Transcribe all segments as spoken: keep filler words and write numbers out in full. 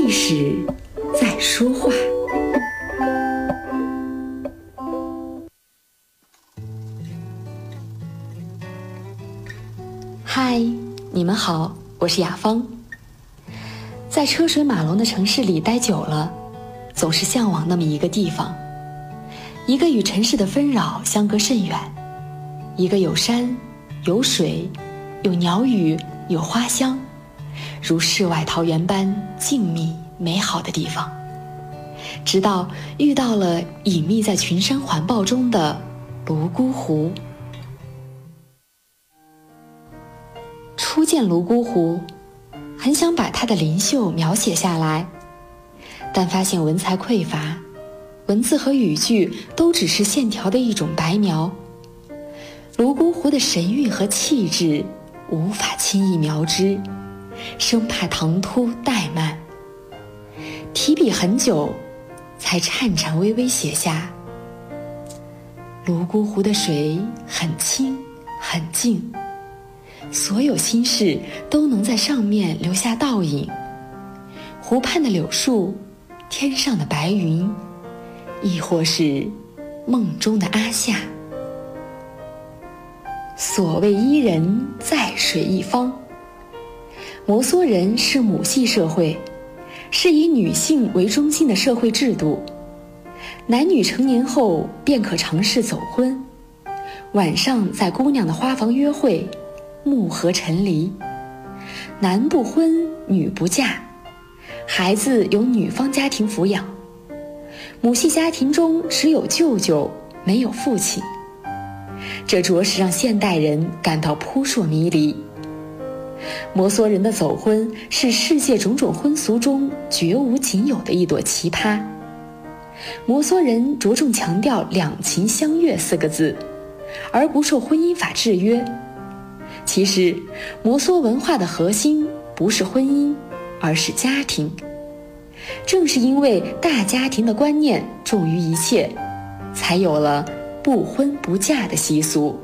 历史在说话。嗨，你们好，我是雅芳。在车水马龙的城市里待久了，总是向往那么一个地方，一个与尘世的纷扰相隔甚远，一个有山有水有鸟语有花香，如世外桃源般静谧美好的地方。直到遇到了隐秘在群山环抱中的泸沽湖。初见泸沽湖，很想把它的灵秀描写下来，但发现文采匮乏，文字和语句都只是线条的一种白描。泸沽湖的神韵和气质无法轻易描之，生怕唐突怠慢，提笔很久，才颤颤巍巍写下：泸沽湖的水很清很静，所有心事都能在上面留下倒影。湖畔的柳树，天上的白云，亦或是梦中的阿夏。所谓伊人，在水一方。摩梭人是母系社会，是以女性为中心的社会制度，男女成年后便可尝试走婚，晚上在姑娘的花房约会，暮和沉离，男不婚女不嫁，孩子由女方家庭抚养，母系家庭中只有舅舅没有父亲，这着实让现代人感到扑朔迷离。摩梭人的走婚是世界种种婚俗中绝无仅有的一朵奇葩。摩梭人着重强调两情相悦四个字，而不受婚姻法制约。其实摩梭文化的核心不是婚姻，而是家庭。正是因为大家庭的观念重于一切，才有了不婚不嫁的习俗。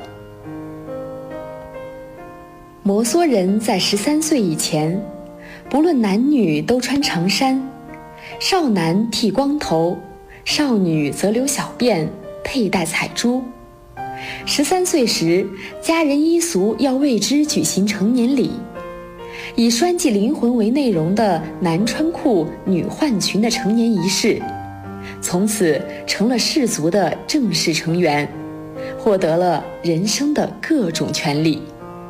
摩梭人在十三岁以前，不论男女都穿长衫，少男剃光头，少女则留小辫，佩戴彩珠。十三岁时，家人依俗要为之举行成年礼，以拴系灵魂为内容的男穿裤女换裙的成年仪式，从此成了氏族的正式成员，获得了人生的各种权利。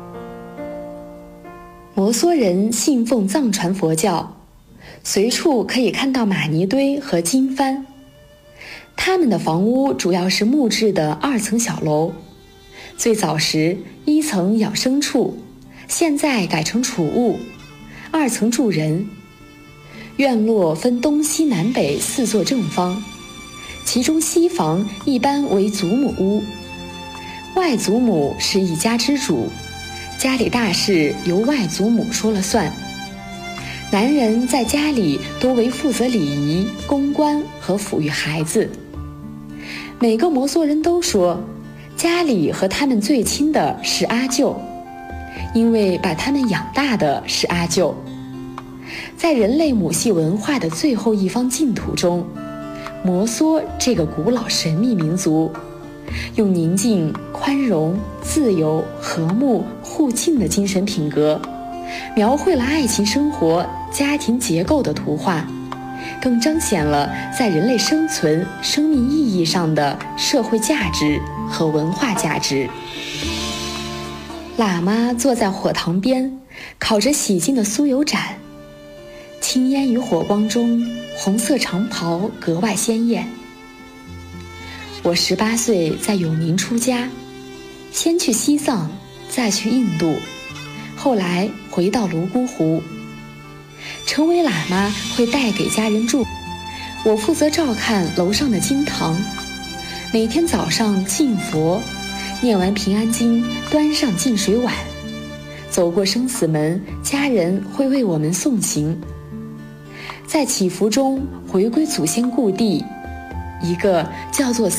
摩梭人信奉藏传佛教，随处可以看到玛尼堆和经幡。他们的房屋主要是木质的二层小楼，最早时一层养牲畜，现在改成储物，二层住人。院落分东西南北四座正方，其中西房一般为祖母屋，外祖母是一家之主，家里大事由外祖母说了算。男人在家里多为负责礼仪、公关和抚育孩子。每个摩梭人都说，家里和他们最亲的是阿舅，因为把他们养大的是阿舅。在人类母系文化的最后一方净土中，摩梭这个古老神秘民族，用宁静、宽容、自由、和睦、互敬的精神品格，描绘了爱情生活、家庭结构的图画，更彰显了在人类生存、生命意义上的社会价值和文化价值。喇嘛坐在火塘边，烤着洗净的酥油盏，青烟与火光中，红色长袍格外鲜艳。我十八岁在永宁出家，先去西藏，再去印度，后来回到泸沽湖。成为喇嘛会带给家人住，我负责照看楼上的经堂，每天早上敬佛，念完平安经，端上净水碗，走过生死门，家人会为我们送行。在祈福中回归祖先故地，一个叫做